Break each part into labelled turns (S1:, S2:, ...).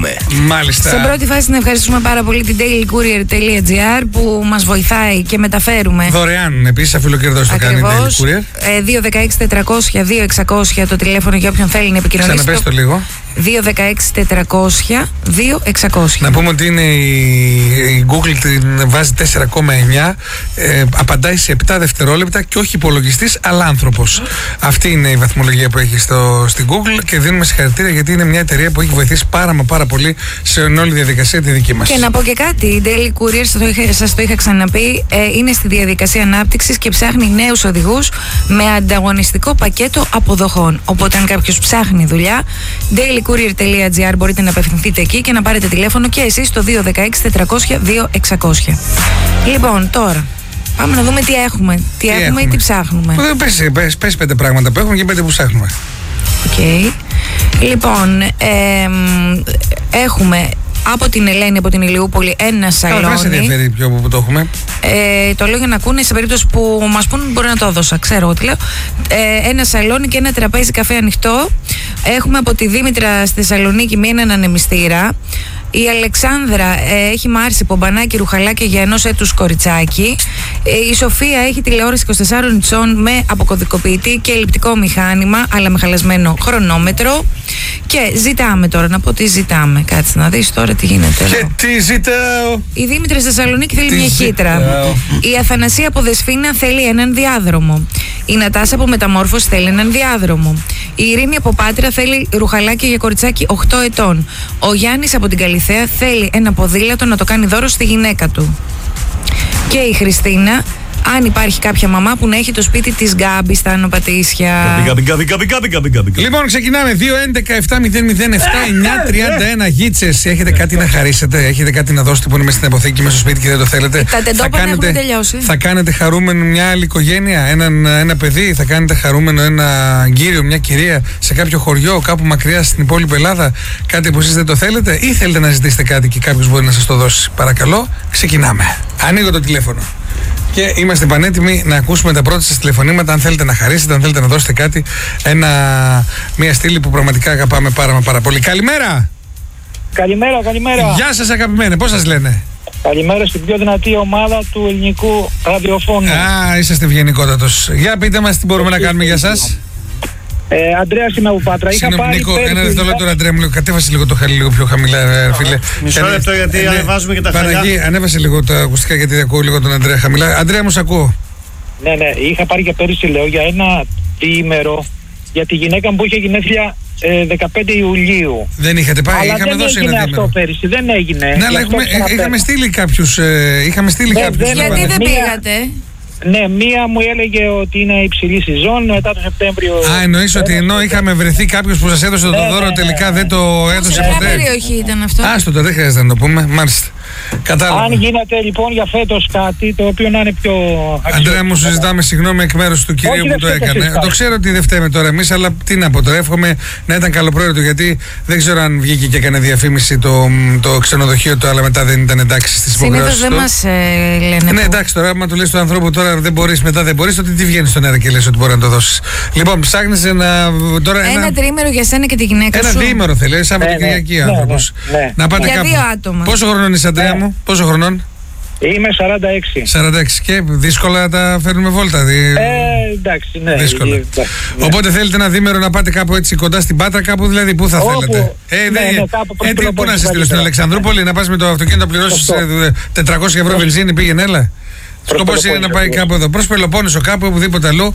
S1: πούμε.
S2: Μάλιστα.
S3: Σε πρώτη φάση να ευχαριστούμε πάρα πολύ την dailycourier.gr που μας βοηθάει και μεταφέρουμε.
S2: Δωρεάν επίσης, αφιλοκερδός το κάνει η Daily Courier.
S3: 216-400-2600 το τηλέφωνο για όποιον θέλει να επικοινωνήσει.
S2: Ξαναπες το λίγο.
S3: 216-400-2600.
S2: Να πούμε ότι είναι η Google την βάζει 4,9, απαντάει σε 7 δευτερόλεπτα και όχι υπολογιστής αλλά άνθρωπος. Αυτή είναι η βαθμολογία που έχει στην Google και δίνουμε συγχαρητήρια γιατί είναι μια εταιρεία που έχει βοηθήσει πάρα πολύ σε όλη τη διαδικασία τη δική μας.
S3: Και να πω και κάτι, η Daily Courier, σας το είχα ξαναπεί, είναι στη διαδικασία ανάπτυξης και ψάχνει νέους οδηγούς με ανταγωνιστικό πακέτο αποδοχών. Οπότε αν κάποιος ψάχνει δουλειά, dailycourier.gr μπορείτε να απευθυνθείτε εκεί και να πάρετε τηλέφωνο και εσείς στο 216-400-2600. Λοιπόν, τώρα πάμε να δούμε τι έχουμε. Τι έχουμε ή τι ψάχνουμε.
S2: Πες 5 πράγματα που έχουμε και 5 που ψάχνουμε.
S3: Okay. Λοιπόν, έχουμε από την Ελένη, από την Ηλιούπολη, ένα σαλόνι.
S2: Δεν σε ενδιαφέρει πιο που το έχουμε.
S3: Το λέω για να ακούνε σε περίπτωση που μας πούν μπορεί να το έδωσα. Ξέρω εγώ τι λέω. Ένα σαλόνι και ένα τραπέζι καφέ ανοιχτό. Έχουμε από τη Δήμητρα στη Θεσσαλονίκη έναν ανεμιστήρα. Η Αλεξάνδρα έχει μάρσει πομπανάκι ρουχαλάκια για 1 έτους κοριτσάκι. Η Σοφία έχει τηλεόραση 24 ιντσών με αποκωδικοποιητή και ελλειπτικό μηχάνημα, αλλά με χαλασμένο χρονόμετρο. Και ζητάμε τώρα, να πω τι ζητάμε. Κάτσε να δεις τώρα τι γίνεται.
S2: Και τι ζητάω.
S3: Η Δήμητρα στη Θεσσαλονίκη θέλει μια χύτρα. Η Αθανασία από Δεσφίνα θέλει έναν διάδρομο. Η Νατάσα από Μεταμόρφωση θέλει έναν διάδρομο. Η Ειρήνη από Πάτρα θέλει ρουχαλάκια για κοριτσάκι 8 ετών. Ο Γιάννης από την Καλιθέα θέλει ένα ποδήλατο να το κάνει δώρο στη γυναίκα του. Και η Χριστίνα, αν υπάρχει κάποια μαμά που να έχει το σπίτι της Γκάμπη στα Άνω Πατήσια.
S2: Λοιπόν, ξεκινάμε. 2-11-7-0-0-7-9-31 γίτσες. Έχετε κάτι να χαρίσετε, έχετε κάτι να δώσετε που είναι μέσα στην αποθήκη, μέσα στο σπίτι και δεν το θέλετε.
S3: Τα τεντόπανα έχουν τελειώσει.
S2: Θα κάνετε χαρούμενο μια άλλη οικογένεια, ένα παιδί, θα κάνετε χαρούμενο ένα κύριο, μια κυρία σε κάποιο χωριό, κάπου μακριά στην υπόλοιπη Ελλάδα. Κάτι που εσείς δεν το θέλετε ή θέλετε να ζητήσετε κάτι και κάποιος μπορεί να σας το δώσει. Παρακαλώ, ξεκινάμε. Ανοίγω το τηλέφωνο. Και είμαστε πανέτοιμοι να ακούσουμε τα πρώτα σας τηλεφωνήματα. Αν θέλετε να χαρίσετε, αν θέλετε να δώσετε κάτι, μια στήλη που πραγματικά αγαπάμε πάρα πολύ. Καλημέρα!
S4: Καλημέρα.
S2: Γεια σας αγαπημένε, πώς σας λένε?
S4: Καλημέρα στην πιο δυνατή ομάδα του ελληνικού ραδιοφώνου.
S2: Είσαστε ευγενικότατος. Για πείτε μας τι μπορούμε να κάνουμε για σας.
S4: Αντρέας είμαι από Πάτρα.
S2: Συγγνώμη Νίκο, ένα δευτερόλεπτο Αντρέα μου, κατέβασε λίγο το χαλί λίγο πιο χαμηλά, φίλε.
S1: Μισό λεπτό γιατί ανεβάζουμε και τα χαλιά.
S2: Ανέβασε λίγο τα ακουστικά γιατί ακούω λίγο τον Αντρέα χαμηλά. Αντρέα μου, σ' ακούω.
S4: Ναι, είχα πάρει και πέρυσι, λέω, για ένα διήμερο για τη γυναίκα μου που είχε γενέθλια 15 Ιουλίου.
S2: Δεν είχατε πάει,
S4: αλλά
S2: είχαμε δώσει ένα
S4: διήμερο.
S2: Αυτό
S4: πέρυσι, δεν έγινε.
S2: Ναι, αλλά είχαμε στείλει κάποιους.
S3: Γιατί δεν πήγατε?
S4: Ναι, μία μου έλεγε ότι είναι υψηλή σεζόν, μετά το Σεπτέμβριο.
S2: Εννοείς ότι ενώ είχαμε βρεθεί κάποιος που σας έδωσε το δώρο, τελικά δεν το έδωσε ποτέ.
S3: Σε ποια περιοχή ήταν αυτό?
S2: Άστο, δεν χρειάζεται να το πούμε. Μάλιστα. Κατάλαβα.
S4: Αν γίνεται λοιπόν για φέτος κάτι το οποίο να είναι πιο αξιόπιστο.
S2: Αντρέα μου, συζητάμε συγγνώμη εκ μέρους του κυρίου που το έκανε. Το ξέρω ότι δεν φταίμε τώρα εμείς, αλλά τι να πω τώρα. Εύχομαι να ήταν καλοπροαίρετο γιατί δεν ξέρω αν βγήκε και έκανε διαφήμιση το ξενοδοχείο του, αλλά μετά δεν ήταν εντάξει στις υποχρεώσεις του.
S3: Συνήθως δεν μας λένε.
S2: Ναι, εντάξει τώρα, άμα του λες του ανθρώπου τώρα δεν μπορείς, μετά δεν μπορείς, τότε τι βγαίνει στον αέρα και λες ότι μπορεί να το δώσεις. Λοιπόν, ψάχνεις ένα
S3: τριήμερο για σένα και τη γυναίκα σου.
S2: Ένα διήμερο θέλει, Σαββατοκυριακή άνθρωπος. Να πάτε
S3: για
S2: κάπου.
S3: 2 άτομα.
S2: Πόσο χρονών είσαι, Αντρέα μου, πόσο χρονών?
S4: Είμαι 46.
S2: 46 και δύσκολα τα φέρνουμε βόλτα.
S4: Εντάξει, ναι.
S2: Δύσκολα.
S4: Ναι.
S2: Οπότε θέλετε ένα διήμερο να πάτε κάπου έτσι κοντά στην Πάτρα, κάπου δηλαδή, πού θα θέλετε? Πού να σε στείλω, στην Αλεξανδρούπολη, να πας με το αυτοκίνητο να πληρώσεις 400 ευρώ βενζίνη, πήγαινε, έλα. Σκοπός είναι να πάει κάπου εδώ. Προς Πελοπόννησο, κάπου οπουδήποτε αλλού.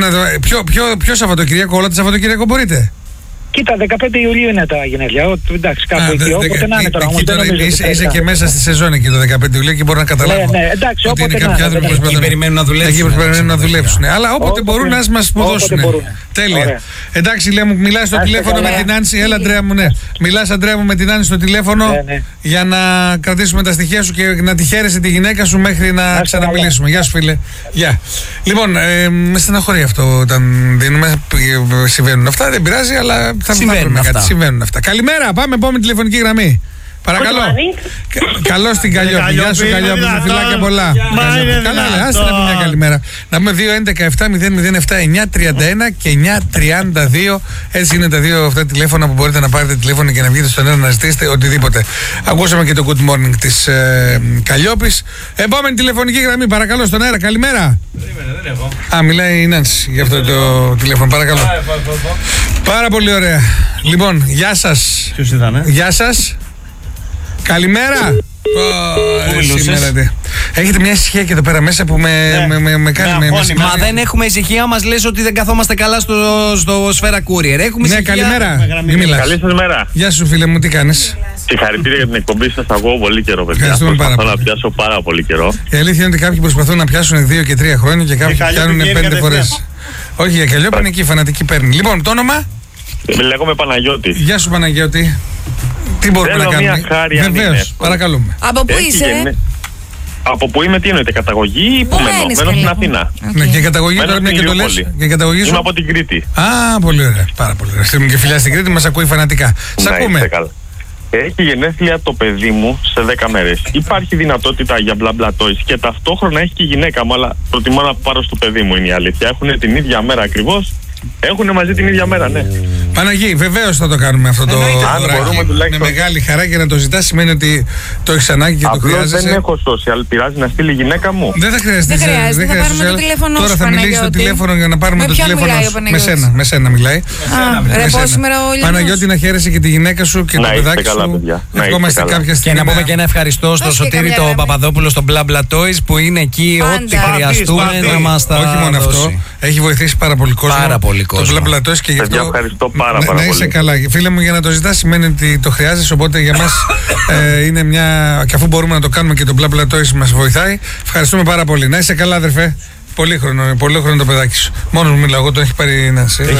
S2: Ποιο Σαββατοκυριακό, όλο το Σαββατοκυριακό μπορείτε?
S4: Κοίτα, 15 Ιουλίου είναι τα γενέθλια. Εντάξει, κάπου εκεί. Όποτε να είναι τώρα.
S2: Είσαι και μέσα στη σεζόν εκεί το 15 Ιουλίου και μπορώ να καταλάβω.
S4: Ναι, εντάξει,
S2: ότι είναι
S4: όποτε
S2: κάποιοι άνθρωποι που
S1: περιμένουν να δουλέψουν.
S2: Εκεί περιμένουν να δουλέψουν. Αλλά όποτε μπορούν να μας σπουδώσουν. Τέλεια. Εντάξει, λέει μου, μιλάς στο τηλέφωνο με την Άνση. Έλα, Αντρέα μου, ναι. Μιλάς, Αντρέα μου, με την Άνση στο τηλέφωνο για να κρατήσουμε τα στοιχεία σου και να τη χαίρεσαι τη γυναίκα σου μέχρι να ξαναμιλήσουμε. Γεια σου, φίλε. Γεια. Λοιπόν, με στεναχωρεί αυτό όταν δίνουμε. Συμβαίνουν αυτά, δεν πειράζει, αλλά θα βρούμε κάτι. Συμβαίνουν αυτά. Καλημέρα, πάμε επόμενη τηλεφωνική γραμμή. Παρακαλώ. Καλώς την Καλλιόπη. Γεια σου Καλλιόπη, με φιλάκια πολλά. Καλά, άστε να πει μια καλημέρα. Να πούμε 2-11-7-007-931 και 932. Έτσι είναι τα δύο αυτά τηλέφωνα που μπορείτε να πάρετε τηλέφωνο και να βγείτε στον αέρα να ζητήσετε οτιδήποτε. Ακούσαμε και το good morning της Καλλιόπης. Επόμενη τηλεφωνική γραμμή, παρακαλώ, στον αέρα. Καλημέρα.
S1: Δεν έχω.
S2: Α, μιλάει η Νάνση για αυτό το τηλέφωνο, παρακαλώ. Πάρα πολύ ωραία. Λοιπόν, γεια σας.
S1: Ποιος ήταν,
S2: Γεια σας. Καλημέρα. Έχετε μια ησυχία και εδώ πέρα μέσα που με κάνει.
S5: Μα δεν έχουμε ησυχία, μας λες ότι δεν καθόμαστε καλά στο Σφαίρα Courier. Έχουμε ησυχία.
S2: Καλημέρα.
S6: Καλή σας μέρα.
S2: Γεια σου φίλε μου, τι κάνεις?
S6: Συγχαρητήρια για την εκπομπή σας. Ακούω πολύ καιρό, παιδιά.
S2: Ευχαριστούμε
S6: να πιάσω πάρα πολύ καιρό.
S2: Η αλήθεια είναι ότι κάποιοι προσπαθούν να πιάσουν 2 και 3 χρόνια και κάποιοι πιάνουν 5 φορές. Όχι, για Καλλιόπη είναι εκεί, φανατική παίρνει. Λοιπόν, το όνομα?
S6: Λέγομαι Παναγιώτης.
S2: Γεια σου Παναγιώτη. Τι μπορούμε να κάνουμε? Βεβαίως, παρακαλούμε.
S3: Από πού είσαι?
S6: Από πού είμαι, τι εννοείται, καταγωγή ή που μένω στην Αθήνα.
S2: Ναι, και καταγωγή τώρα μια και το λες.
S6: Είμαι από την Κρήτη.
S2: Α, πολύ ωραία, πάρα πολύ ωραία. Στείλουμε και φιλιά στην Κρήτη, μας ακούει φανατικά. Σ' ακούμε.
S6: Έχει γενέθλια το παιδί μου σε 10 μέρες. Υπάρχει δυνατότητα για μπλα μπλα toys και ταυτόχρονα έχει και η γυναίκα μου, αλλά προτιμώ να πάρω στο παιδί μου, είναι η αλήθεια. Έχουν την ίδια μέρα ακριβώς. Έχουν μαζί την ίδια μέρα, ναι.
S2: Παναγί, βεβαίως θα το κάνουμε αυτό το δωράκι. Με μεγάλη χαρά και να το ζητάς σημαίνει ότι το έχεις ανάγκη και το χρειάζεσαι.
S6: Απλώς δεν έχω social, πειράζει να στείλει η γυναίκα μου.
S2: Δεν θα χρειάζεται.
S3: Δεν χρειάζεται, θα πάρουμε το τηλέφωνο σου.
S2: Τώρα θα μιλήσει το τηλέφωνο για να πάρουμε το τηλέφωνο σου. Με σένα μιλάει. Παναγιώτη, να χαίρεσαι και τη γυναίκα σου και το παιδάκι σου. Ευχόμαστε κάποια στιγμή.
S5: Και να πούμε και ένα ευχαριστώ στο Σωτήρη τον Παπαδόπουλο στο Bla Bla Toys που είναι εκεί ό,τι χρειαστούμε να μας τα δώσει.
S2: Όχι μόνο αυτό, έχει βοηθήσει πάρα πολύ κόσμο. Το πλαπλατός και γι' αυτό.
S6: Ευχαριστώ πάρα πολύ.
S2: Να είσαι καλά. Φίλε μου, για να το ζητάς σημαίνει ότι το χρειάζεσαι. Οπότε για μας είναι μια. Και αφού μπορούμε να το κάνουμε και το πλαπλατός μας βοηθάει. Ευχαριστούμε πάρα πολύ. Να είσαι καλά, αδερφέ. Πολύ χρόνο το παιδάκι σου. Μόνος μου μιλάω. Εγώ το έχει πάρει να σε.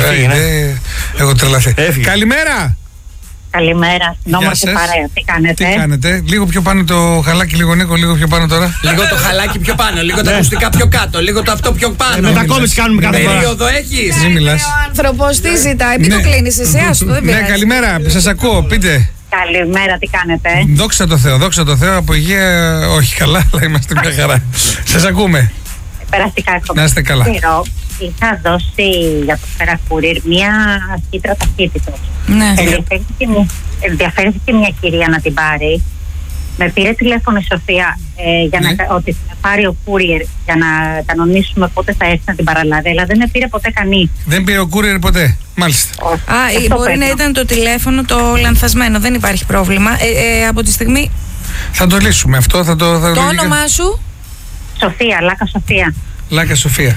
S2: Έχω τρελαθεί. Καλημέρα.
S7: Καλημέρα, νόμαστε παρέα. Τι κάνετε?
S2: Λίγο πιο πάνω το χαλάκι, λίγο Νίκο, λίγο πιο πάνω τώρα.
S5: Λίγο το χαλάκι πιο πάνω, λίγο τα ακουστικά πιο κάτω, λίγο το αυτό πιο πάνω.
S1: Μετακόμιση κάνουμε κάθε φορά.
S5: Περίοδο έχεις.
S2: Μην μιλάς.
S3: Ο άνθρωπος τι ζητάει, μην το κλείνεις εσύ, άστο, δεν πειράζει.
S2: Ναι, καλημέρα, σας ακούω, πείτε.
S7: Καλημέρα, τι κάνετε?
S2: Δόξα τω Θεώ, από υγεία όχι καλά, αλλά είμαστε μια χαρά. Σας ακούμε.
S7: Περαστικά έχω.
S2: Να είστε καλά.
S7: Είχα δώσει για το Σφαίρα Courier μία σκήτρα ταχύτητος.
S3: Ναι.
S7: Ενδιαφέρθηκε μια κυρία να την πάρει. Με πήρε τηλέφωνο η Σοφία ότι θα πάρει ο Courier για να κανονίσουμε πότε θα έρθει να την παραλάβει, αλλά δεν με πήρε ποτέ κανείς.
S2: Δεν πήρε ο Courier ποτέ, μάλιστα.
S3: Μπορεί να ήταν το τηλέφωνο το λανθασμένο, δεν υπάρχει πρόβλημα. Από τη στιγμή.
S2: Θα το λύσουμε αυτό. Το
S3: όνομά σου?
S7: Σοφία, Λάκα Σοφία.
S2: Λάκα Σοφία.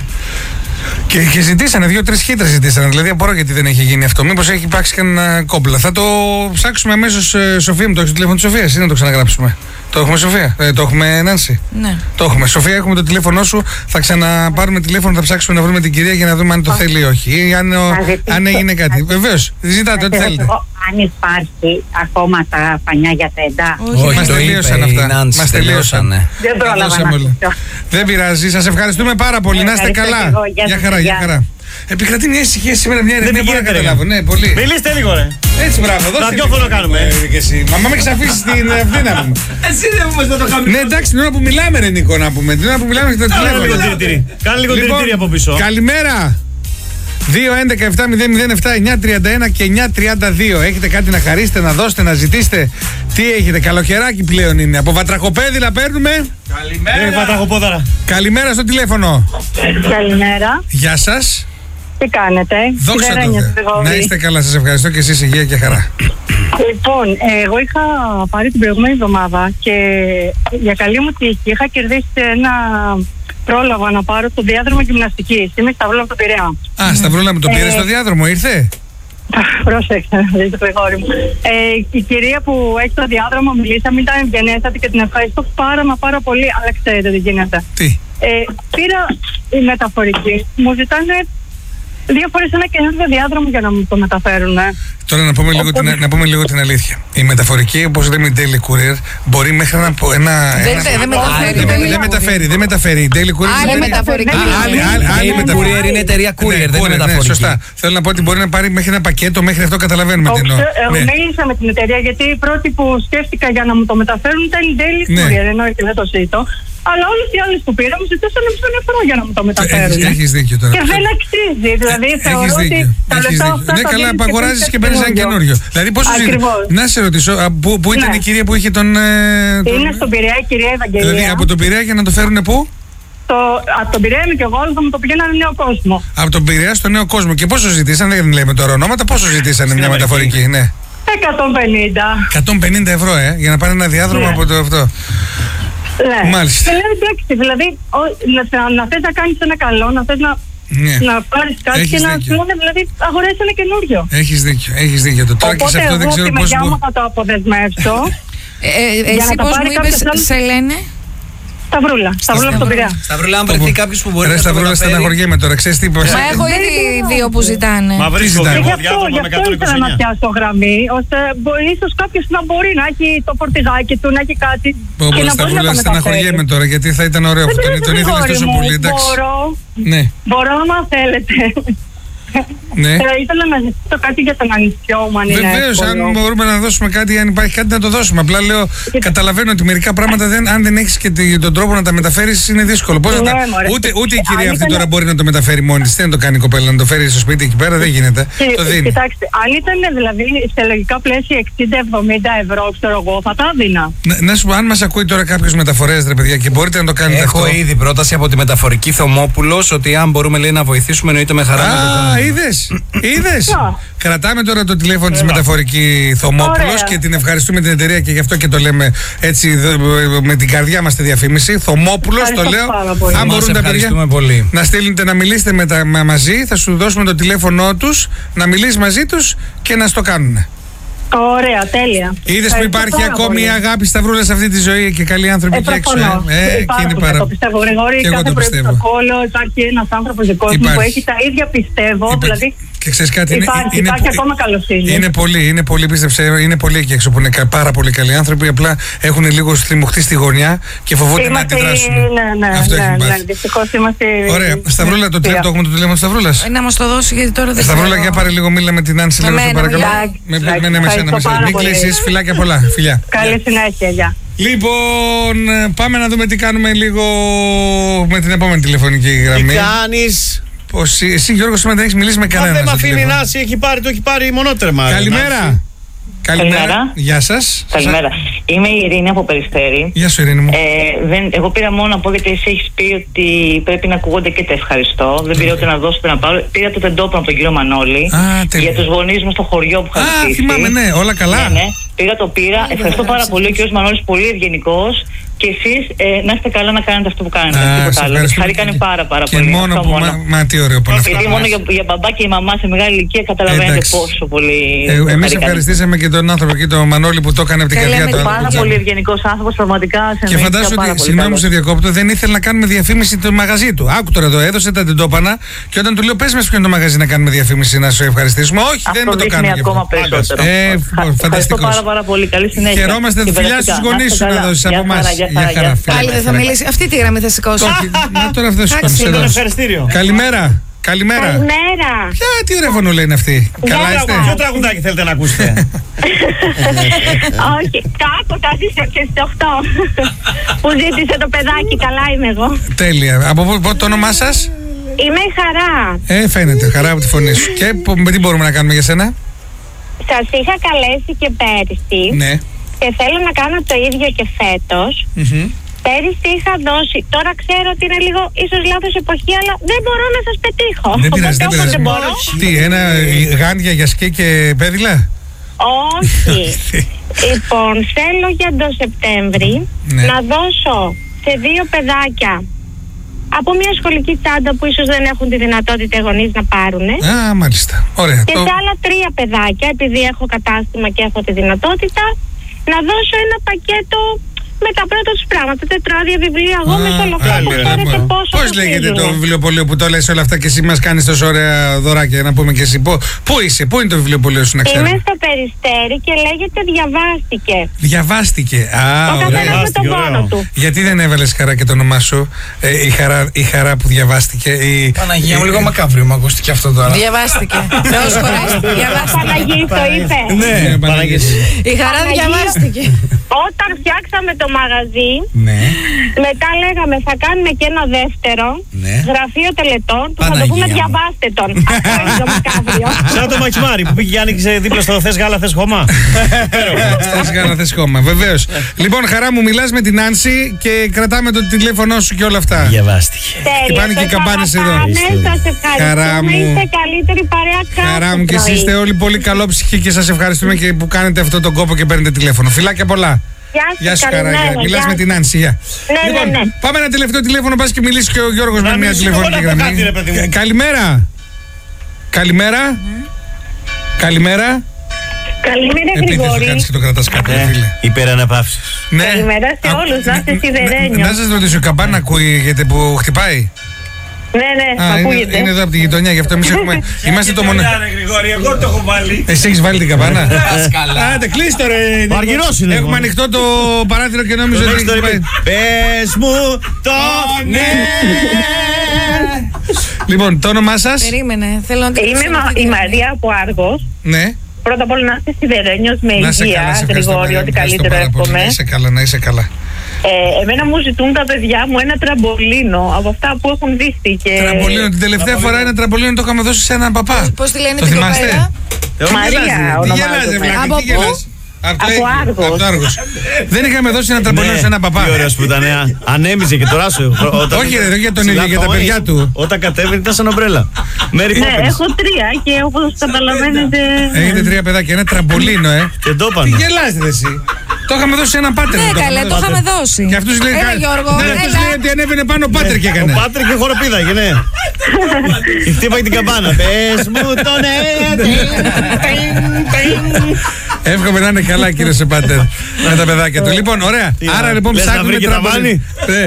S2: Και ζητήσανε 2-3 χύτρες ζητήσανε. Δηλαδή απορώ γιατί δεν έχει γίνει αυτό. Μήπως έχει υπάρξει κανένα κόμπλα. Θα το ψάξουμε αμέσως, Σοφία μου. Το έχει το τηλέφωνο της Σοφίας ή να το ξαναγράψουμε? Το έχουμε, Σοφία? Το έχουμε, Νάνση?
S3: Ναι.
S2: Το έχουμε. Σοφία, έχουμε το τηλέφωνό σου. Θα ξαναπάρουμε τηλέφωνο, θα ψάξουμε να βρούμε την κυρία για να δούμε αν το θέλει ή όχι. Ή αν έγινε κάτι. Βεβαίως, ζητάτε ό,τι θέλετε.
S7: Αν υπάρχει ακόμα τα πανιά για τέντα.
S2: Όχι, μας τελείωσαν αυτά. Μας τελείωσαν.
S7: Δεν πρόλαβα να.
S2: Δεν πειράζει. Σας ευχαριστούμε πάρα πολύ. Να είστε καλά. Για χαρά. Επικρατεί μια ησυχία σήμερα, μια ηρεμία που δεν καταλάβω. Ναι, πολύ.
S1: Μιλήστε λίγο, ρε.
S2: Έτσι, μπράβο.
S1: Ραδιόφωνο κάνουμε.
S2: Μα με έχεις αφήσει την ευθύνα μου.
S1: Εσύ δεν μου να το κάνουμε.
S2: Ναι, εντάξει, την ώρα που μιλάμε, ρε Νίκο, να πούμε. Την ώρα που μιλάμε στο τηλέφωνο.
S1: Κάνε λίγο τηρητήρι από πίσω.
S2: Καλημέρα. 2-11-7-007-931 και 932. Έχετε κάτι να χαρίσετε, να δώσετε, να ζητήσετε? Τι έχετε? Καλοκαιράκι πλέον είναι. Από Βατραχοπέδιλα παίρνουμε.
S1: Καλημέρα.
S2: Καλημέρα στο τηλέφωνο.
S7: Καλημέρα.
S2: Γεια σας.
S7: Τι κάνετε?
S2: Δόξα τω Θεώ. Να είστε καλά, σας ευχαριστώ και εσείς υγεία και χαρά.
S7: Λοιπόν, εγώ είχα πάρει την προηγούμενη εβδομάδα και για καλή μου τύχη είχα κερδίσει ένα πρόλαβα να πάρω το διάδρομο γυμναστικής. Είμαι Σταυρούλα από τον Πειραιά.
S2: Α, Σταυρούλα μου, το πήρε στο διάδρομο, ήρθε?
S7: Πρόσεξε, δείτε το γρηγόρι μου. Η κυρία που έχει το διάδρομο, μιλήσαμε, ήταν ευγενέστατη και την ευχαριστώ πάρα πολύ, αλλά ξέρετε τι γίνεται.
S2: Τι?
S7: Πήρα η μεταφορική, μου ζητάνε 2 φορές ένα καινούργιο διάδρομο για να μου το μεταφέρουν.
S2: Τώρα να πούμε λίγο την αλήθεια. Η μεταφορική, όπως λέμε, η Daily Courier, μπορεί μέχρι να πω δεν μεταφέρει. Η Daily Courier
S3: άλλη μεταφορική.
S5: Άλλη μεταφορική είναι εταιρεία courier, δεν είναι μεταφορική.
S2: Σωστά. Θέλω να πω ότι μπορεί να πάρει μέχρι ένα πακέτο, μέχρι αυτό καταλαβαίνουμε τι εννοώ.
S8: Μίλησα με την εταιρεία γιατί οι πρώτοι που σκέφτηκα για να μου το μεταφέρουν ήταν η Daily Courier, εννοείται, δεν το ζήτω. Αλλά όλες οι άλλες που πήρα μου ζητούσαν €1 για να μου το μεταφέρουν.
S2: Έχεις δίκιο τώρα.
S8: Και δεν αξίζει. Δηλαδή θεωρώ ότι τα λεφτά αυτά.
S2: Ναι, καλά, απαγοράζεις και παίρνεις ένα καινούριο. Δηλαδή, πόσο να σε ρωτήσω, πού ήταν η κυρία που είχε τον.
S8: Είναι στον Πειραιά η κυρία Ευαγγελία.
S2: Δηλαδή, από τον Πειραιά για να το φέρουν πού?
S8: Από τον Πειραιά είμαι και εγώ, αλλά θα μου το πηγαίνανε Νέο Κόσμο.
S2: Από τον Πειραιά στο Νέο Κόσμο. Και πόσο ζητήσαν, δεν λέμε τώρα ονόματα, πόσο ζητήσανε μια μεταφορική, ναι.
S8: 150.
S2: €150, για να πάρει ένα διάδρομο από το αυτό.
S8: Ναι.
S2: Μάλιστα.
S8: Και λέω εντάξει, δηλαδή να θες να κάνεις ένα καλό, να θες να πάρεις κάτι και να σου λένε, δηλαδή αγοράζεις ένα καινούριο.
S2: Έχεις δίκιο. Το τώρα και σε αυτό δεν ξέρω πώς
S8: μπορεί. Οπότε εγώ θα το αποδεσμεύσω.
S3: Εσύ πώς μου είπες, σε λένε?
S8: Σταυρούλα από τον Πειραιά.
S5: Σταυρούλα, αν βρεθεί κάποιος που μπορεί να το
S2: Σταυρούλα, στεναχωριέμαι τώρα, ξέρεις τι είπες.
S3: Μα έχω ήδη 2 που ζητάνε.
S1: Μα βρίσκω
S8: γι' αυτό ήθελα να πιάσω γραμμή, ώστε ίσως κάποιος να μπορεί να έχει το φορτηγάκι του, να έχει κάτι.
S2: Σταυρούλα, στεναχωριέμαι τώρα, γιατί θα ήταν ωραίο αυτό. Τον ήθελες τόσο πολύ, εντάξει.
S8: Μπορώ να θέλετε.
S2: Ναι.
S8: Ήθελα να ζητήσω κάτι για τον ανιψιό μου, αν είναι εύκολο.
S2: Βεβαίως, αν μπορούμε να δώσουμε κάτι, αν υπάρχει κάτι να το δώσουμε. Απλά λέω, καταλαβαίνω ότι μερικά πράγματα αν δεν έχεις και τον τρόπο να τα μεταφέρεις είναι δύσκολο. Πώς ούτε η κυρία αυτή τώρα μπορεί να το μεταφέρει μόνη της. Δεν το κάνει η κοπέλα να το φέρει στο σπίτι εκεί πέρα, δεν γίνεται. Το δίνει.
S8: Κοιτάξτε, αν ήταν δηλαδή σε λογικά πλαίσια 60-70 €, ξέρω εγώ, θα τα έδινα.
S2: Να σου πω, αν μας ακούει τώρα κάποιος μεταφορές, ρε παιδιά, και μπορείτε να το κάνετε αυτό.
S5: Έχω ήδη πρόταση από τη μεταφορική Θωμόπουλος ότι αν μπορούμε, λέει, να βοηθήσουμε, εννοείται με χαρά.
S2: Είδες. Κρατάμε τώρα το τηλέφωνο της μεταφορική Θωμόπουλος και την ευχαριστούμε την εταιρεία και γι' αυτό και το λέμε έτσι με την καρδιά μας τη διαφήμιση. Θωμόπουλος, το λέω. Αν μπορούν τα παιδιά να στείλετε να μιλήσετε μαζί, θα σου δώσουμε το τηλέφωνο τους, να μιλήσεις μαζί τους και να στο κάνουν.
S8: Ωραία, τέλεια.
S2: Είδες που υπάρχει ακόμη η αγάπη, Σταυρούλα, σε αυτή τη ζωή και καλοί άνθρωποι εκεί έξω.
S8: Το πιστεύω, Γρηγόρη. Κάθε πρωί στο κόλλο υπάρχει ένας άνθρωπος δικός μου που έχει τα ίδια, πιστεύω. Δηλαδή,
S2: και ξέρεις κάτι,
S8: υπάρχει ακόμα καλοσύνη.
S2: Είναι πολύ, πίστεψε, είναι πολύ εκεί έξω που είναι πάρα πολύ καλοί άνθρωποι. Απλά έχουν λίγο στριμωχτεί στη γωνιά και φοβούνται να αντιδράσουν.
S8: Ναι, δυστυχώς είμαστε.
S2: Ωραία. Σταυρούλα, το έχουμε το τηλέφωνο Σταυρούλας.
S3: Να μας το δώσει, γιατί τώρα δεν ξέρω.
S2: Σταυρούλα, για πάρε λίγο, μίλα με την Άνση λίγο, σε παρακαλώ. Μην κλείσεις, φιλάκια πολλά. Φιλιά.
S8: Καλή συνέχεια, γεια.
S2: Λοιπόν, πάμε να δούμε τι κάνουμε λίγο με την επόμενη τηλεφωνική γραμμή.
S1: Τι κάνεις?
S2: Εσύ, Γιώργο, σήμερα δεν έχεις μιλήσει με κανέναν.
S1: Δεν με αφήνει η Νάση, το έχει πάρει μονότερμα.
S2: Καλημέρα. Καλημέρα. Γεια σας.
S9: Καλημέρα. Είμαι η Ειρήνη από Περιστέρη.
S2: Γεια σου, Ειρήνη μου.
S9: Εγώ πήρα μόνο να πω, γιατί εσύ έχεις πει ότι πρέπει να ακούγονται και τα ευχαριστώ. Δεν πήρα ούτε να δώσω ούτε να πάρω. Πήρα το τεντόπανο από τον κύριο Μανώλη για τους γονείς μου στο χωριό που είχα ζητήσει.
S2: Θυμάμαι, ναι, όλα καλά.
S9: Ναι. Πήρα. Ευχαριστώ πάρα πολύ. Ο κύριος Μανώλης πολύ ευγενικός. Και εσείς να είστε καλά να κάνετε αυτό που κάνετε. Τίποτα άλλο. Χαρήκανε πάρα πολύ.
S2: Και μόνο που. Μα τι ωραίο που είναι αυτό.
S9: Γιατί μόνο για μπαμπά και η μαμά σε μεγάλη ηλικία καταλαβαίνετε πόσο πολύ.
S2: Εμείς ευχαριστήσαμε και τον άνθρωπο εκεί, τον Μανώλη, που το έκανε από την καρδιά του.
S9: Πάρα πολύ ευγενικός άνθρωπος, πραγματικά.
S2: Και φαντάζομαι ότι, συγγνώμη που σε διακόπτω, δεν ήθελε να κάνουμε διαφήμιση το μαγαζί του. Άκου τώρα, το έδωσε τα τεντόπανα και όταν του λέω πες μας ποιο είναι το μαγαζί να κάνουμε διαφήμιση να σου ευχαριστήσουμε. Όχι, δεν με το κάνουμε.
S9: Ακόμα περισσότερο.
S2: Φανταστικό.
S9: Πάρα πολύ. Καλή συνέχεια.
S2: Χαιρόμαστε, φιλιά στους γονείς σου να δώσεις από εμάς.
S3: Πάλι δεν θα μιλήσει. Αυτή τη γραμμή θα σηκώσει.
S2: Τώρα αυτό σηκώσει. Καλημέρα.
S10: Καλημέρα.
S2: Τι ωραία φωνούλα είναι αυτή. Καλά είστε?
S1: Ποιο τραγουδάκι θέλετε να ακούσετε?
S10: Όχι, κάπου τα στις 8 που ζήτησε το παιδάκι. Καλά είμαι εγώ.
S2: Τέλεια. Από πού το όνομά σας?
S10: Είμαι η Χαρά.
S2: Φαίνεται, Χαρά από τη φωνή σου. Και με τι μπορούμε να κάνουμε για σένα?
S10: Σας είχα καλέσει και πέρυσι.
S2: Ναι.
S10: Και θέλω να κάνω το ίδιο και φέτος. Πέρυσι είχα δώσει. Τώρα ξέρω ότι είναι λίγο ίσως λάθος εποχή, αλλά δεν μπορώ να σας πετύχω.
S2: Δεν πειράζει. Τι, ένα γάντια για σκι και πέδιλα?
S10: Όχι. Λοιπόν, θέλω για το Σεπτέμβρη να δώσω σε 2 παιδάκια από μια σχολική τσάντα που ίσως δεν έχουν τη δυνατότητα οι γονείς να πάρουν.
S2: Μάλιστα. Ωραία.
S10: Και σε άλλα 3 παιδάκια, επειδή έχω κατάστημα και έχω τη δυνατότητα, να δώσω ένα πακέτο με τα πρώτα τους πράγματα. Τετράδια, βιβλία, γόμες, όλο αυτό που φέρετε πόσο.
S2: Πώς λέγεται το βιβλιοπωλείο που το λες όλα αυτά και εσύ μας κάνεις τόσο ωραία δωράκια, να πούμε και εσύ. Πού είσαι, πού είναι το βιβλιοπωλείο σου, να ξέρουμε?
S10: Είμαι στο Περιστέρι και λέγεται Διαβάστηκε.
S2: Διαβάστηκε.
S10: Ο καθένας με τον πόνο του.
S2: Γιατί δεν έβαλες Χαρά και το όνομά σου? Η χαρά που διαβάστηκε.
S5: Παναγία μου, λίγο μακάβριο μου ακούστηκε αυτό τώρα.
S3: Διαβάστηκε. Θεός χωρέστηκε.
S10: Παναγής το είπε.
S2: Ναι, Παναγής.
S3: Η Χαρά διαβάστηκε.
S10: Όταν φτιάξαμε το μαγαζί,
S5: ναι,
S10: μετά λέγαμε θα κάνουμε και ένα δεύτερο,
S5: ναι,
S10: γραφείο τελετών, που θα το πούμε Διαβάστε τον. Αυτό είναι το μακάβριο.
S1: Σαν το Μαξιμάρι που πήγε και άνοιξε δίπλα στο θες γάλα, θες χώμα.
S2: Θες γάλα, θες χώμα, βεβαίως. Λοιπόν, Χαρά μου, μιλάς με την Άνση και κρατάμε το τηλέφωνό σου και όλα αυτά.
S1: Διαβάστηκε.
S2: Χτυπάνε και οι καμπάνες εδώ.
S10: Σας ευχαριστούμε, είστε καλύτερη παρέα κάθε
S2: Χαρά μου, και εσείς
S10: πρωί.
S2: είστε όλοι πολύ καλόψυχοι και σας ευχαριστούμε και που κάνετε αυτόν τον κόπο και παίρνετε τηλέφωνο. Φιλάκια πολλά. Γεια σου, Χαρά. Μιλάς με την Άνση. Γεια.
S10: Ναι.
S2: Πάμε ένα τελευταίο τηλέφωνο, πας και μιλήσει και ο Γιώργος με μια τηλεφωνική γραμμή. Καλημέρα. Καλημέρα. Καλημέρα.
S10: Καλημέρα, Γρηγόρη.
S2: Κάτσε και το κρατάς κάτω, φίλε.
S1: Υπεραναπαύσεις.
S2: Ναι.
S10: Καλημέρα σε όλους, να είστε σιδερένιος.
S2: Να σας ρωτήσω, η καμπάνα ακούγεται που χτυπάει?
S10: Ναι, ακούγεται.
S2: Είναι εδώ από τη γειτονιά, γι' αυτό εμείς έχουμε. Είμαστε το μόνο.
S1: Γρηγόρη, εγώ το έχω βάλει.
S2: Εσύ έχεις βάλει την καμπάνα? Άντε, κλείστο ρε.
S1: Ο Αργυρός είναι.
S2: Έχουμε ανοιχτό το παράθυρο και νόμιζα ότι.
S1: Πες μου το ναι.
S2: Λοιπόν, το όνομά σας?
S3: Περίμενε, θέλω να
S10: Είμαι η Μαρία από Άργος.
S2: Ναι.
S10: Πρώτα απ' όλα να είστε σιδερένιος με υγεία, Γρηγόρη, ό,τι καλύτερο εύχομαι.
S2: Να είσαι καλά, να είσαι καλά.
S10: Εμένα μου ζητούν τα παιδιά μου ένα τραμπολίνο από αυτά που έχουν δει.
S2: Τραμπολίνο, την τελευταία φορά ένα τραμπολίνο το είχαμε δώσει σε έναν παπά.
S3: Πώς τη λένε
S2: το
S3: την
S2: θυμάστε?
S3: κοπέλα?
S10: Μαρία ονομάζομαι.
S3: Από πού?
S10: Από
S2: Άργος. Δεν είχαμε δώσει ένα τραμπολίνο σε έναν παπά.
S1: Τι ωραίος που ήταν, ανέμιζε και τώρα σου.
S2: Όχι ρε, για τον ίδιο, για τα παιδιά του.
S1: Όταν κατέβαινε ήταν σαν ομπρέλα.
S10: Ναι, έχω 3 και όπως καταλαβαίνετε.
S2: Έχετε 3 παιδάκια, ένα τραμπολίνο,
S1: Και το
S2: Τι γελάς ρε εσύ? Το είχαμε δώσει σε έναν Πάτερ.
S3: Ναι, καλέ, το είχαμε δώσει.
S2: Και αυτούς λέει ότι ανέβαινε πάνω ο Πάτερ και έκανε.
S1: Ο Πάτερ και χοροπήδαγε, ναι. Και χτύπαγε την καμπάνα. Πες μου το ναι.
S2: Εύχομαι να είναι καλά, κύριε Σεπάτερ, με τα παιδάκια του. Λοιπόν, ωραία. Άρα λοιπόν ψάχνουμε τραμπολίνο.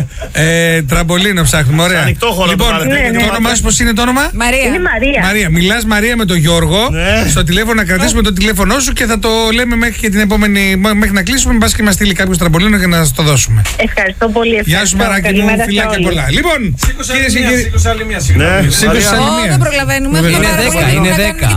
S2: Τραμπολίνο ψάχνουμε, ωραία. Λοιπόν, το όνομά σου πώς είναι το όνομα?
S3: Μαρία.
S10: Είναι Μαρία.
S2: Μαρία, μιλάς Μαρία με τον Γιώργο στο τηλέφωνο, να κρατήσουμε το τηλέφωνό σου και θα το λέμε μέχρι και την επόμενη. Μέχρι να κλείσουμε, μπας και μας στείλει κάποιο τραμπολίνο και να σας το δώσουμε.
S10: Ευχαριστώ πολύ.
S2: Γεια σου, Μαράκη μου, φιλάκια πολλά. Λοιπόν, κυρίες και κύριοι.
S5: Σήκωσε άλλη μία, συγγνώμη.
S3: Δεν προλαβαίνουμε.
S5: Είναι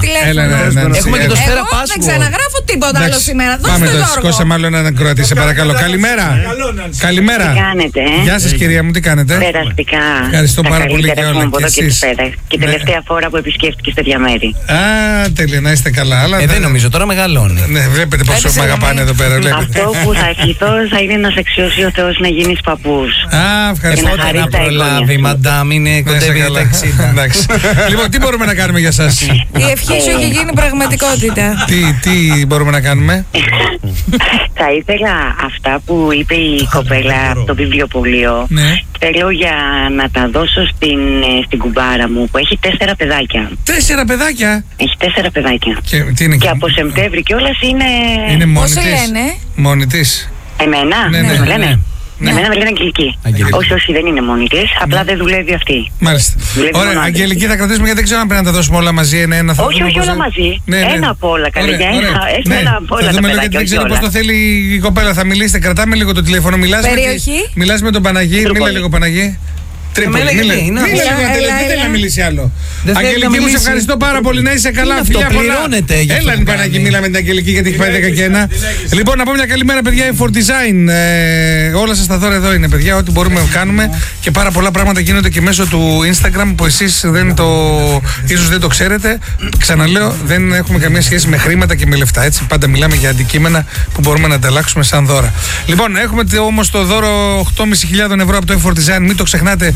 S5: 10. Έχουμε και το Σφαίρα Πάσχου.
S3: Δεν ξαναγράφω τίποτα άλλο σήμερα.
S2: Πάμε το σηκώσε μάλλον έναν Κροατή, σε παρακαλώ. Καλημέρα. Καλημέρα.
S7: Τι κάνετε,
S2: Γεια σας, κυρία μου, τι κάνετε?
S7: Περαστικά.
S2: Ευχαριστώ πάρα πολύ και όλα.
S7: Και τελευταία φορά που επισκέφτηκες τα διαμέρη.
S2: Α, τέλεια, να είστε καλά.
S5: Δεν νομίζω, τώρα μεγαλώνει.
S2: Ναι, βλέπετε πόσο με αγαπάνε εδώ πέρα.
S7: Αυτό που θα ευχηθώ θα είναι να σε αξιώσει ο Θεός να γίνεις παππούς.
S2: Α, ευχαριστώ.
S5: Να προλάβει, μαντάμ, είναι κοντεύει τα 60.
S2: Λοιπόν, τι μπορούμε να κάνουμε για σας?
S3: Η ευχή σου έχει γίνει πραγματικότητα.
S2: Τι μπορούμε να κάνουμε?
S7: Θα ήθελα αυτά που είπε η κοπέλα από το βιβλιοπωλείο. Θέλω για να τα δώσω στην κουμπάρα μου που έχει 4 παιδάκια.
S2: 4 παιδάκια?
S7: Έχει 4 παιδάκια.
S2: Και
S7: από Σεπτέμβρη κιόλας είναι.
S2: Είναι μόνη
S3: της. Πώς σε λένε?
S2: Μόνη της.
S7: Εμένα?
S2: Ναι.
S7: Με λένε. Εμένα με λένε Αγγελική. Όχι, δεν είναι μόνη της, απλά δεν δουλεύει αυτή.
S2: Μάλιστα. Ωραία, Αγγελική, θα κρατήσουμε γιατί δεν ξέρω αν πρέπει να τα δώσουμε όλα μαζί. Ένα θα
S7: όχι, όλα μαζί. Ένα από όλα, καλή. Ένα από όλα.
S2: Θα δούμε λίγο γιατί δεν ξέρω πώς το θέλει η κοπέλα. Θα μιλήσετε, κρατάμε λίγο το τηλέφωνο. Μιλάς με τον Παναγί. Μίλα λίγο, Παναγί. Τρίπολη. Μίλα λίγο, δεν θέλει να μιλήσει άλλο. Αγγελική, μου σε ευχαριστώ πάρα πολύ. Να είσαι καλά, φιλιά πολλά. Έλα, την Παναγί, μίλα με την Αγγελική γιατί έχει πάει 10 και 1. Λοιπόν, να πω μια καλημέρα, παιδιά. Η For Design. Όλα σας τα δώρα εδώ είναι, παιδιά. Ό,τι μπορούμε να κάνουμε και πάρα πολλά πράγματα γίνονται και μέσω του Instagram που εσείς ίσως δεν το ξέρετε. Ξαναλέω, δεν έχουμε καμία σχέση με χρήματα και με λεφτά. Έτσι, πάντα μιλάμε για αντικείμενα που μπορούμε να ανταλλάξουμε σαν δώρα. Λοιπόν, έχουμε όμως το δώρο 8.500 ευρώ από το For Design. Μην το ξεχνάτε.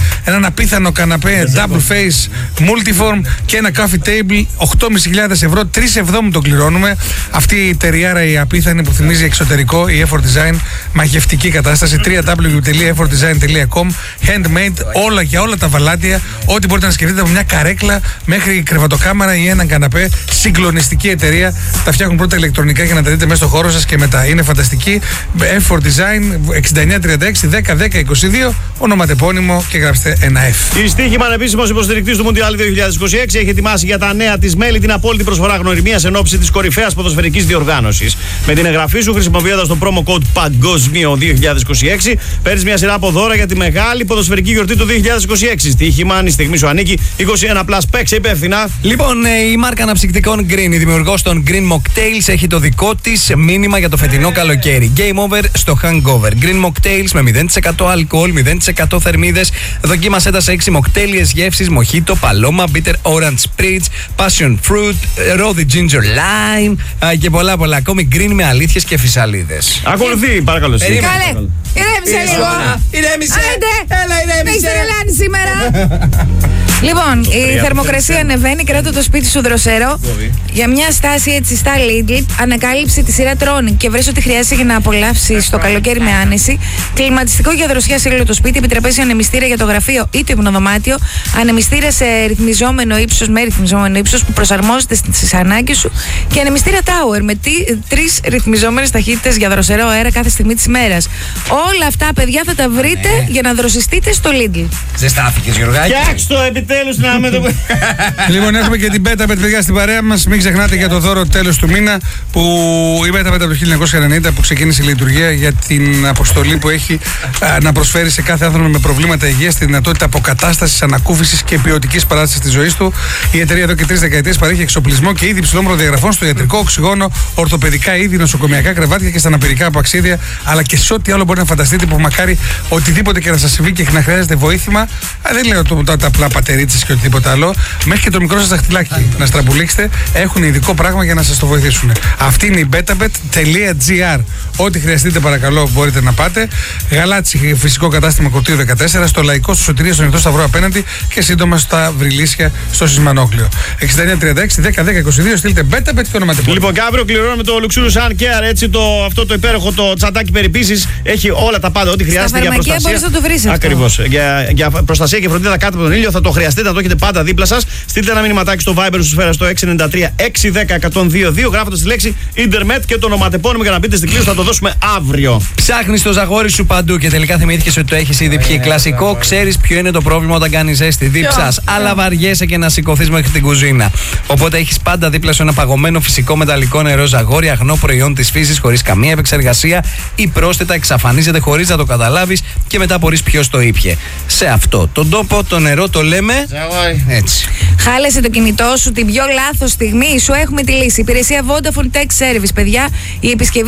S2: έναν απίθανο καναπέ double face multiform και ένα coffee table 8.500 ευρώ. 3/7 τον κληρώνουμε. Αυτή η τεριάρα η απίθανη που θυμίζει εξωτερικό, η Effort Design, μαγευτική κατάσταση. www.effortdesign.com. Handmade, όλα για όλα τα βαλάτια. Ό,τι μπορείτε να σκεφτείτε, από μια καρέκλα μέχρι κρεβατοκάμαρα ή έναν καναπέ. Συγκλονιστική εταιρεία. Τα φτιάχνουν πρώτα ηλεκτρονικά για να τα δείτε μέσα στο χώρο σας και μετά. Είναι φανταστική. Effort Design 6936 10 10 22. Ονοματεπώνυμο και γράψτε ένα F.
S1: Η Στοίχημαν, επίσημος υποστηρικτής του Μουντιάλ 2026, έχει ετοιμάσει για τα νέα της μέλη την απόλυτη προσφορά γνωριμίας εν ώψη της κορυφαίας ποδοσφαιρικής διοργάνωσης. Με την εγγραφή σου, χρησιμοποιώντας το promo code Παγκόσμιο 2026, παίρνεις μια σειρά από δώρα για τη μεγάλη ποδοσφαιρική γιορτή του 2026. Στοίχημαν, η στιγμή σου ανήκει. 21+, παίξε υπεύθυνα.
S5: Λοιπόν, η μάρκα αναψυκτικών Green, η δημιουργός των Green Mocktails, έχει το δικό της μήνυμα για το φετινό καλοκαίρι. Game over στο hangover. Green Mocktails με 0% αλκοόλ, 0% θερμίδες. Δοκίμασέ τα σε 6 μοκτέλιες γεύσεις: Mojito, Paloma, Bitter Orange Spritz, Passion Fruit, Rosy Ginger Lime και πολλά. Ακόμη Green με αλήθειες και φυσαλίδες.
S1: Ακολουθεί, παρακαλώ.
S3: Καλέ, ηρέμησε λίγο.
S5: Ηρέμησε.
S3: Έλα, ηρέμησε. Με έχεις τρελάνει σήμερα. Λοιπόν, η θερμοκρασία ανεβαίνει, κράτα το σπίτι σου δροσερό. Για μια στάση έτσι στα Lidl, ανακάλυψε τη σειρά Tronic και βρες ό,τι χρειάζεται για να απολαύσεις το καλοκαίρι με άνεση. Κλιματιστικό για δροσιά σε όλο το σπίτι, επιτραπέζιο ανεμιστήρα για το γραφείο ή το υπνοδωμάτιο, ανεμιστήρα σε ρυθμιζόμενο ύψος με ρυθμιζόμενο ύψος που προσαρμόζεται στις ανάγκες σου και ανεμιστήρα Tower με 3 ρυθμιζόμενες ταχύτητες για δροσερό αέρα κάθε στιγμή της ημέρας. Όλα αυτά, παιδιά, θα τα βρείτε για να δροσιστείτε στο Lidl.
S5: Ζεστάθηκες, Γιωργάκη.
S1: Φτιάξ' το επιτέλους να με το.
S2: Λοιπόν, έχουμε και την Betabet, παιδιά, στην παρέα μας. Μην ξεχνάτε για το δώρο τέλος του μήνα που η Betabet από το 1990 που ξεκίνησε η λειτουργία για την αποστολή που έχει να προσφέρει σε κάθε άνθρωπο με προβλήματα υγείας τη δυνατότητα αποκατάστασης, ανακούφισης και ποιοτικής παράστασης της ζωής του. Η εταιρεία εδώ και 3 δεκαετίες παρέχει εξοπλισμό και είδη υψηλών προδιαγραφών στο ιατρικό, οξυγόνο, ορθοπαιδικά είδη, νοσοκομιακά κρεβάτια και στα αναπηρικά απαξίδια, αλλά και σε ό,τι άλλο μπορεί να φανταστείτε που μακάρι οτιδήποτε και να σας συμβεί και να χρειάζεται βοήθημα. Δεν λέω τα απλά πατερίτσες και οτιδήποτε άλλο, μέχρι και το μικρό σας δαχτυλάκι να στραμπουλήξετε. Έχουν ειδικό πράγμα για να σας το βοηθήσουν. Αυτή είναι η betabet.gr. Ό,τι χρειαστείτε, παρακαλώ, μπορείτε να πάτε. Γαλάτσι, φυσικό κατάστημα Κορτίου 14, στο Λαϊκό, στο Σωτηρία, στον Ερυθρό Σταυρό απέναντι και σύντομα στα Βρυλίσια, στο Σισμανόκλειο. 6936 10 10 22. Στείλτε betabet και ονοματεπώνυμο.
S1: Λοιπόν, και αύριο κληρώνουμε το Luxurious Sun Care, έτσι, αυτό το υπέροχο το τσαντάκι περιποίησης. Έχει όλα τα πάντα, ό,τι χρειάζεται για προστασία.
S3: Μπορείς να το βρεις.
S1: Ακριβώς. Για προστασία και φροντίδα κάτω από τον ήλιο, θα το χρειαστείτε, θα το έχετε πάντα δίπλα σας. Στείλτε ένα μηνυματάκι στο Viber σου σφαίρα στο 693 610 122, γράφοντας τη λέξη Internet και το ονοματεπώνυμο για να μπείτε στην κλήρωση, θα το δώσουμε αύριο.
S5: Ψάχνεις το ζαγόρι σου παντού και τελικά θυμήθηκες ότι το έχεις ήδη πιει. Κλασικό, ξέρεις ποιο είναι το πρόβλημα όταν κάνεις ζέστη. Δίψας, αλλά βαριέσαι και να σηκωθείς μέχρι την κουζίνα. Οπότε έχεις πάντα δίπλα σου ένα παγωμένο φυσικό μεταλλικό νερό ζαγόρι, αγνό προϊόν της φύσης, χωρίς καμία επεξεργασία ή πρόσθετα, εξαφανίζεται χωρίς να το καταλάβεις και μετά μπορείς ποιος το ήπιε. Σε αυτό τον τόπο το νερό το λέμε έτσι.
S3: Χάλεσε το κινητό σου την πιο λάθος στιγμή, σου έχουμε τη λύση. Υπηρεσία Vodafone Tech Service, παιδιά. Η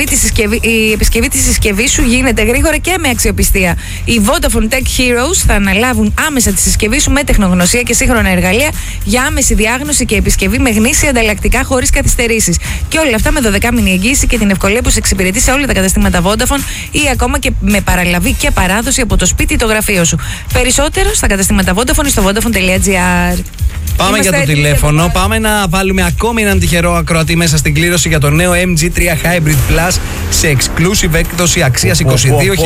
S3: επισκευή της συσκευής σου γίνεται γρήγορα και με αξιοπιστία. Οι Vodafone Tech Heroes θα αναλάβουν άμεσα τη συσκευή σου με τεχνογνωσία και σύγχρονα εργαλεία για άμεση διάγνωση και επισκευή με γνήσια ανταλλακτικά χωρίς καθυστερήσεις. Και όλα αυτά με 12μηνη εγγύηση και την ευκολία που σε εξυπηρετεί σε όλα τα καταστήματα Vodafone ή ακόμα και με παραλαβή και παράδοση από το σπίτι ή το γραφείο σου. Περισσότερο στα καταστήματα Vodafone στο vodafone.gr.
S5: Πάμε για το τηλέφωνο. Πάμε να βάλουμε ακόμη έναν τυχερό ακροατή μέσα στην κλήρωση για το νέο MG3 Hybrid Plus σε exclusive έκδοση αξίας 22.550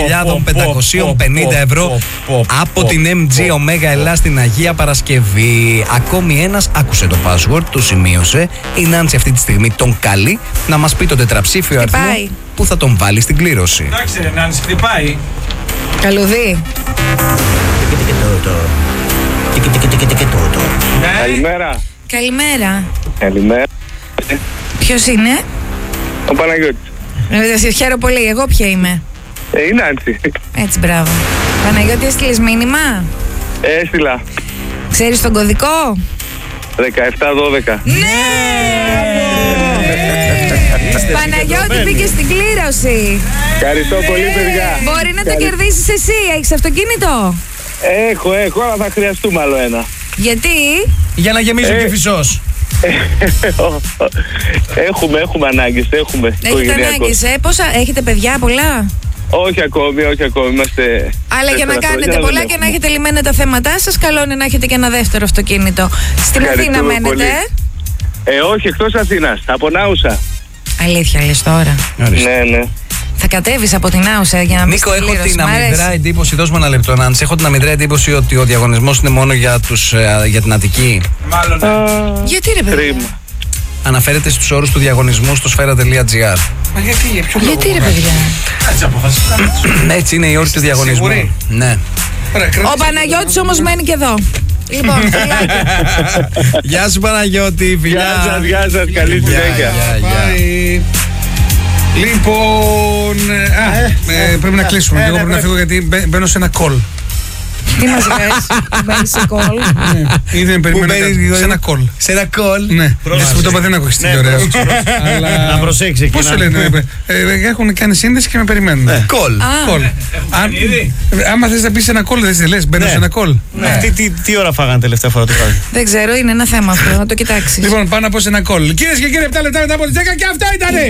S5: ευρώ από την MG Omega Ελλάς στην Αγία Παρασκευή. Ακόμη ένας, άκουσε το password, το σημείωσε. Η Νάνση αυτή τη στιγμή τον καλεί να μας πει το τετραψήφιο αριθμό που θα τον βάλει στην κλήρωση.
S2: Εντάξει, Νάνση, χτυπάει.
S3: Καλουδί.
S11: Καλημέρα.
S3: Καλημέρα.
S11: Καλημέρα.
S3: Ποιος είναι?
S11: Ο Παναγιώτης.
S3: Χαίρομαι πολύ. Εγώ ποια είμαι?
S11: Η Νάνση.
S3: Έτσι, μπράβο. Παναγιώτη, έστειλες μήνυμα?
S11: Έστειλα.
S3: Ξέρεις τον κωδικό?
S11: 17-12.
S3: Ναι! Παναγιώτη, μπήκε στην κλήρωση.
S11: Ευχαριστώ πολύ, παιδιά.
S3: Μπορεί να το κερδίσεις εσύ. Έχεις αυτοκίνητο?
S11: Έχω, αλλά θα χρειαστούμε άλλο ένα.
S3: Γιατί?
S5: Για να γεμίζει και φυσός.
S11: Έχουμε ανάγκες,
S3: Έχετε ανάγκες, πόσα, έχετε παιδιά πολλά?
S11: Όχι ακόμη. Είμαστε.
S3: Αλλά για να κάνετε πολλά και να έχετε λυμμένα τα θέματά σας, καλό είναι να έχετε και ένα δεύτερο αυτοκίνητο. Στην Αθήνα μένετε?
S11: Όχι, εκτός Αθήνας. Από Νάουσα.
S3: Αλήθεια λες τώρα?
S11: Ναι.
S3: Θα κατέβεις από την Άουσα για να μην
S5: Νίκο, έχω την αμυδρά εντύπωση, δώσ' μου ένα λεπτό, Νάνση. Έχω την αμυδρά εντύπωση ότι ο διαγωνισμός είναι μόνο για την Αττική.
S3: Μάλλον. Γιατί ρε παιδί?
S5: Αναφέρεται στους όρους του διαγωνισμού στο sfera.gr.
S2: Μα γιατί
S3: ρε παιδιά?
S5: Έτσι είναι οι όροι του διαγωνισμού. Ναι.
S3: Ο Παναγιώτης όμως μένει και εδώ. Λοιπόν, φιλάκια.
S5: Γεια σου Παναγιώτη, φιλιά.
S11: Γεια σας, καλή συνέχεια.
S2: Λοιπόν, πρέπει να κλείσουμε. Εγώ πρέπει να φύγω γιατί μπαίνω σε ένα call.
S3: Τι μας λες, μπαίνεις σε call?
S2: Ήδη με περιμένω σε ένα call.
S5: Σε ένα call?
S2: Ναι, που το είπα δεν ακούγες τι ωραίο.
S1: Να προσέξει.
S2: Πώς το λένε, έχουν κάνει σύνδεση και με περιμένουν.
S5: Call.
S2: Άμα θες να πεις σε ένα call, δεν λες, μπαίνω σε ένα call.
S1: Αυτοί τι ώρα φάγανε τελευταία φορά το βράδυ?
S3: Δεν ξέρω, είναι ένα θέμα αυτό, να το κοιτάξεις.
S2: Λοιπόν, πάω να πω σε ένα call. Κυρίες και κύριοι, 7 λεπτά μετά από τις 10 και αυτά ήτανε!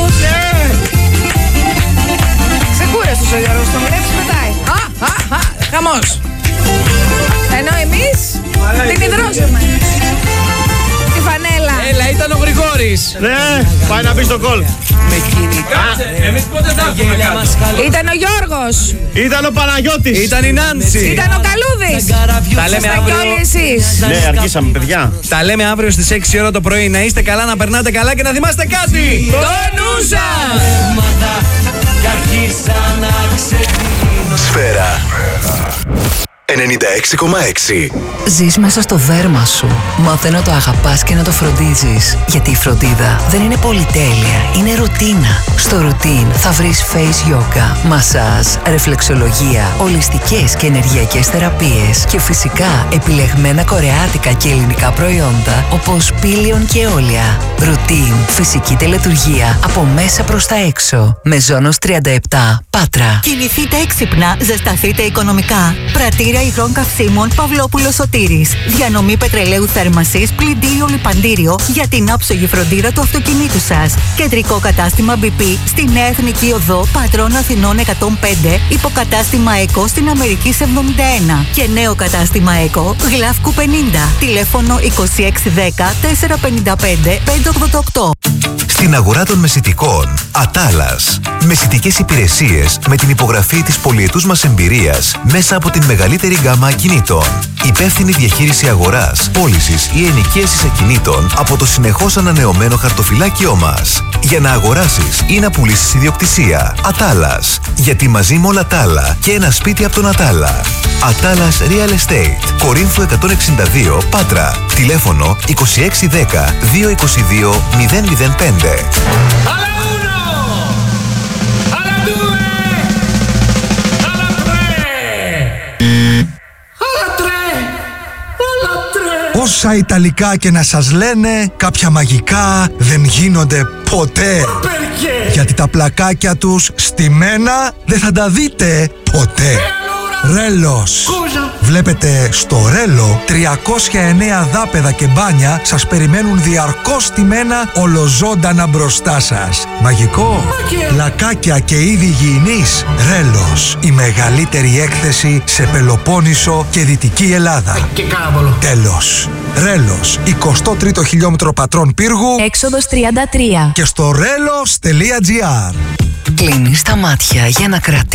S3: Ξεκούραστος ο Γιώργος, το βλέπεις πετάει. Χαμός. Ενώ εμείς την υδρώσαμε. Τη φανέλα.
S5: Έλα, ήταν ο Γρηγόρης.
S1: Ναι, πάει να μπει στο κόλ.
S5: Εμείς πότε θα έχουμε κάτι?
S3: Ήταν ο Γιώργος.
S1: Ήταν ο Παναγιώτης.
S5: Ήταν η Νάνση.
S3: Ήταν ο Καλούδης.
S5: Τα λέμε
S3: και όλοι εσείς.
S1: Ναι, αρχίσαμε παιδιά.
S5: Τα λέμε αύριο στις 6 ώρα το πρωί. Να είστε καλά, να περνάτε καλά και να θυμάστε κάτι.
S3: Το νου σας.
S12: Σφαίρα 96,6.
S13: Ζεις μέσα στο δέρμα σου. Μάθε να το αγαπάς και να το φροντίζεις. Γιατί η φροντίδα δεν είναι πολυτέλεια, είναι ρουτίνα. Στο ρουτίν θα βρεις face yoga, μασάζ, ρεφλεξολογία, ολιστικές και ενεργειακές θεραπείες και φυσικά επιλεγμένα κορεάτικα και ελληνικά προϊόντα όπως πήλιον και όλια. Ρουτίν, φυσική τελετουργία από μέσα προς τα έξω. Μεζόνος 37, Πάτρα.
S14: Κινηθείτε έξυπνα, ζεσταθείτε οικονομικά. Πρατήρια υγρών καυσίμων Παυλόπουλος Σωτήρης. Διανομή πετρελαίου θέρμανσης, πλυντήριο λιπαντήριο για την άψογη φροντίδα του αυτοκινήτου σας. Κεντρικό κατάστημα BP στη Νέα Εθνική Οδό Πατρών Αθηνών 105, υποκατάστημα ΕΚΟ στην Αμερικής 71 και νέο κατάστημα ΕΚΟ Γλαύκου 50. Τηλέφωνο 2610 455 588.
S12: Στην αγορά των μεσιτικών, Ατάλας. Μεσιτικές υπηρεσίες με την υπογραφή της πολυετούς μας εμπειρίας μέσα από την μεγαλύτερη γκάμα ακινήτων. Υπεύθυνη διαχείριση αγοράς, πώλησης ή ενοικίασης ακινήτων από το συνεχώς ανανεωμένο χαρτοφυλάκιό μας. Για να αγοράσεις ή να πουλήσεις ιδιοκτησία. Ατάλας. Γιατί μαζί με όλα τα άλλα και ένα σπίτι από τον Ατάλα. Ατάλας Real Estate. Κορίνθου 162, Πάτρα. Τηλέφωνο 2610 222 005.
S15: Όσα Ιταλικά και να σας λένε, κάποια μαγικά δεν γίνονται ποτέ. Γιατί τα πλακάκια τους στημένα δεν θα τα δείτε ποτέ. Ρέλος. Βλέπετε στο Ρέλο 309 δάπεδα και μπάνια σας περιμένουν διαρκώς στημένα ολοζώντανα μπροστά σας. Μαγικό. Πλακάκια και είδη υγιεινής. Ρέλος. Η μεγαλύτερη έκθεση σε Πελοπόννησο και Δυτική Ελλάδα. Τέλος. Ρέλος. 23ο χιλιόμετρο Πατρών Πύργου.
S13: Έξοδος 33.
S15: Και στο relos.gr.
S13: Κλείνεις τα μάτια για να κρατήσεις